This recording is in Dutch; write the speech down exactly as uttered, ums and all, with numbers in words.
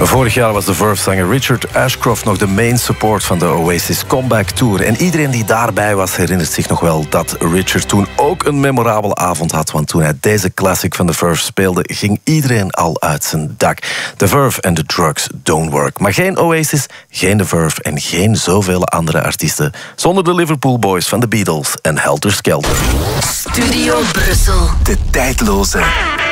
Vorig jaar was de Verve-zanger Richard Ashcroft nog de main support van de Oasis Comeback Tour. En iedereen die daarbij was herinnert zich nog wel dat Richard toen ook een memorabele avond had. Want toen hij deze classic van de Verve speelde, ging iedereen al uit zijn dak. The Verve and the Drugs Don't Work. Maar geen Oasis, geen The Verve en geen zoveel andere artiesten zonder de Liverpool Boys van de Beatles en Helter Skelter. Studio Brussel. De tijdloze.